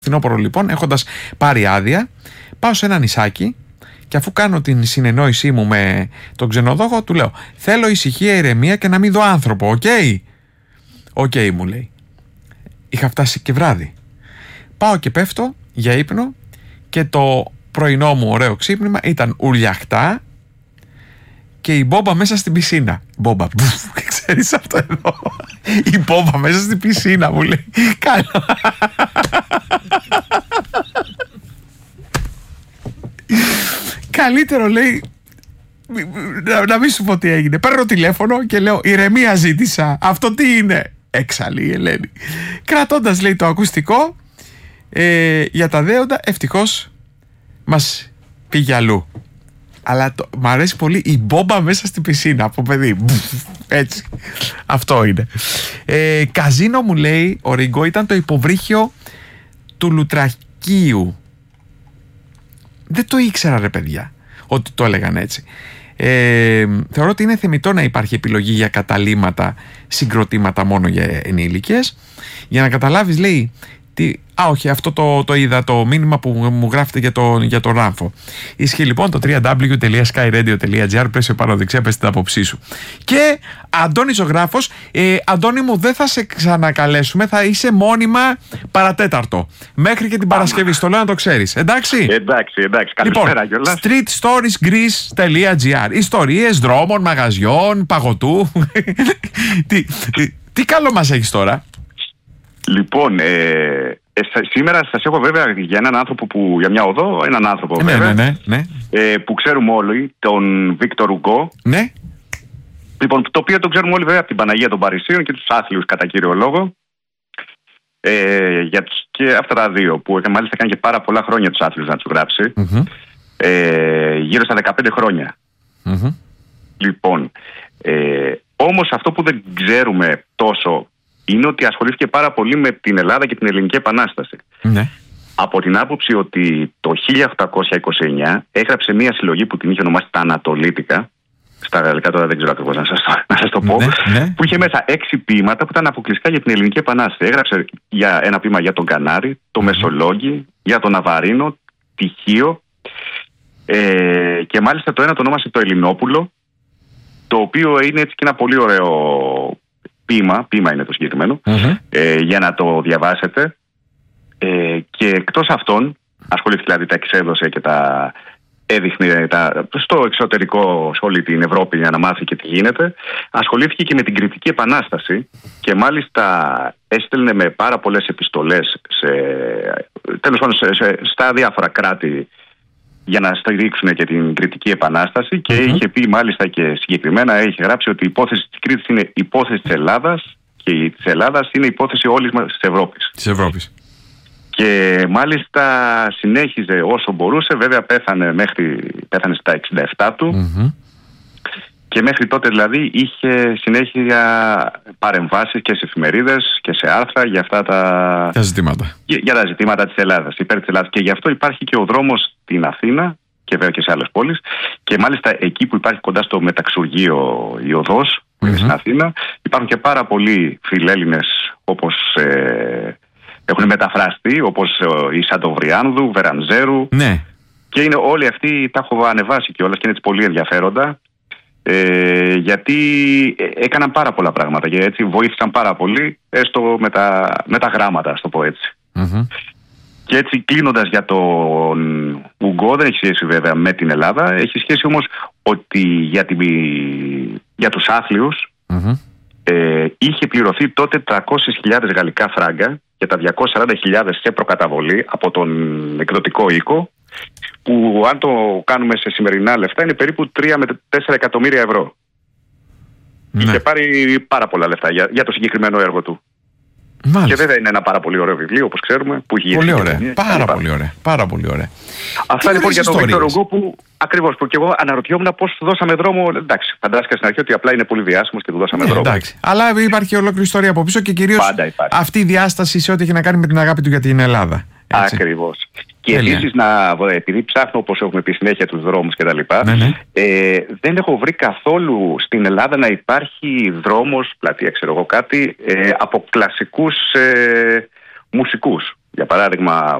φθινόπωρο λοιπόν, έχοντας πάρει άδεια, πάω σε ένα νησάκι και αφού κάνω την συνεννόησή μου με τον ξενοδόχο, του λέω: θέλω ησυχία, ηρεμία και να μην δω άνθρωπο. Οκ, μου λέει. Είχα φτάσει και βράδυ. Πάω και πέφτω για ύπνο και το πρωινό μου ωραίο ξύπνημα ήταν ουρλιαχτά και η μπόμπα μέσα στην πισίνα. Μπόμπα, ξέρεις αυτό εδώ. Η μπόμπα μέσα στην πισίνα, μου λέει. Καλά. Καλύτερο, λέει, να μην σου πω τι έγινε. Παίρνω τηλέφωνο και λέω: ηρεμία ζήτησα. Αυτό τι είναι? Έξαλλη η Ελένη. Κρατώντας, λέει, το ακουστικό για τα δέοντα, ευτυχώς μας πήγε αλλού. Αλλά μ' αρέσει πολύ η μπόμπα μέσα στην πισίνα από παιδί. Έτσι. Αυτό είναι. Καζίνο, μου λέει ο Ρίγκο, ήταν το υποβρύχιο του Λουτρακίου. Δεν το ήξερα, ρε παιδιά, ότι το έλεγαν έτσι. Θεωρώ ότι είναι θεμιτό να υπάρχει επιλογή για καταλύματα, συγκροτήματα μόνο για ενήλικες. Για να καταλάβεις, λέει, όχι, αυτό το είδα, το μήνυμα που μου γράφετε για το Ράμφο. Ισχύει λοιπόν το www.skyradio.gr. Πες πάνω δεξιά, πες την άποψή σου. Και Αντώνη Ζωγράφος, Αντώνη μου, δεν θα σε ξανακαλέσουμε, θα είσαι μόνιμα παρατέταρτο μέχρι και την Παρασκευή. Στο λέω να το ξέρεις. Εντάξει. Εντάξει. Καλησπέρα κιόλας. streetstoriesgreece.gr. Ιστορίες δρόμων, μαγαζιών, παγωτού. Τι καλό μας έχεις τώρα? Λοιπόν, σήμερα σας έχω βέβαια για έναν άνθρωπο για μια οδό, έναν άνθρωπο βέβαια, ναι. Που ξέρουμε όλοι, τον Βίκτορ Ουγκό. Ναι. Λοιπόν, το οποίο τον ξέρουμε όλοι βέβαια από την Παναγία των Παρισίων και τους άθλιους κατά κύριο λόγο. Και αυτά τα δύο που μάλιστα κάνει και πάρα πολλά χρόνια τους άθλιους να τους γράψει. Γύρω στα 15 χρόνια. Λοιπόν, όμως αυτό που δεν ξέρουμε τόσο είναι ότι ασχολήθηκε πάρα πολύ με την Ελλάδα και την Ελληνική Επανάσταση. Ναι. Από την άποψη ότι το 1829 έγραψε μία συλλογή που την είχε ονομάσει τα Ανατολίτικα. Στα γαλλικά τώρα δεν ξέρω ακριβώς να σας το πω. Ναι. Που είχε μέσα 6 ποίηματα που ήταν αποκλειστικά για την Ελληνική Επανάσταση. Έγραψε για ένα ποίημα για τον Κανάρη, το Μεσολόγγι, για τον Ναβαρίνο, Τυχείο. Και μάλιστα το ένα το ονόμασε το Ελληνόπουλο, το οποίο είναι έτσι και ένα πολύ ωραίο ποίημα είναι το συγκεκριμένο, για να το διαβάσετε. Και εκτός αυτών, ασχολήθηκε, δηλαδή τα εξέδωσε και τα έδειχνε στο εξωτερικό, σε όλη την Ευρώπη, για να μάθει και τι γίνεται. Ασχολήθηκε και με την Κρητική Επανάσταση και μάλιστα έστελνε με πάρα πολλές επιστολές τέλος πάντων στα διάφορα κράτη για να στηρίξουν και την Κρητική Επανάσταση και είχε πει μάλιστα και συγκεκριμένα, έχει γράψει ότι η υπόθεση της Κρήτης είναι υπόθεση της Ελλάδας και η της Ελλάδας είναι υπόθεση όλης μας της Ευρώπης. Και μάλιστα συνέχιζε όσο μπορούσε, βέβαια πέθανε στα 67 του και μέχρι τότε δηλαδή είχε συνέχεια παρεμβάσεις και σε εφημερίδες και σε άρθρα για αυτά τα ζητήματα. Για τα ζητήματα της Ελλάδας, υπέρ της Ελλάδας. Και γι' αυτό υπάρχει και ο δρόμος στην Αθήνα και βέβαια και σε άλλες πόλεις. Και μάλιστα εκεί που υπάρχει κοντά στο Μεταξουργείο η οδός, που είναι στην Αθήνα, υπάρχουν και πάρα πολλοί φιλέλληνες όπως έχουν μεταφραστεί, όπως η Σαντοβριάνδου, Βερανζέρου. Ναι. Και είναι όλοι αυτοί, τα έχω ανεβάσει κιόλας και είναι έτσι πολύ ενδιαφέροντα. Γιατί έκαναν πάρα πολλά πράγματα και έτσι βοήθησαν πάρα πολύ, έστω με τα γράμματα, ας το πω έτσι. Και έτσι κλείνοντας για τον Ουγκό, δεν έχει σχέση βέβαια με την Ελλάδα, έχει σχέση όμως ότι για τους άθλιους είχε πληρωθεί τότε 300.000 γαλλικά φράγκα και τα 240.000 σε προκαταβολή από τον εκδοτικό οίκο, που αν το κάνουμε σε σημερινά λεφτά είναι περίπου 3 με 4 εκατομμύρια ευρώ. Ναι. Είχε πάρει πάρα πολλά λεφτά για το συγκεκριμένο έργο του. Μάλιστα. Και βέβαια είναι ένα πάρα πολύ ωραίο βιβλίο, όπως ξέρουμε, που έχει πολύ ωραία. Πάρα πολύ ωραία. Αυτά λοιπόν για τον Βίκτορ Ουγκό, που ακριβώς, που και εγώ αναρωτιόμουν πώς του δώσαμε δρόμο. Εντάξει, φαντάστηκα στην αρχή ότι απλά είναι πολύ διάσημος και του δώσαμε δρόμο. Εντάξει. Αλλά υπάρχει ολόκληρη ιστορία από πίσω και κυρίως αυτή η διάσταση σε ό,τι έχει να κάνει με την αγάπη του για την Ελλάδα. Ακριβώς. Και επίσης, επειδή ψάχνω, όπως έχουμε πει συνέχεια, τους δρόμους κτλ., δεν έχω βρει καθόλου στην Ελλάδα να υπάρχει δρόμος, πλατεία, ξέρω εγώ κάτι, από κλασικούς μουσικούς. Για παράδειγμα,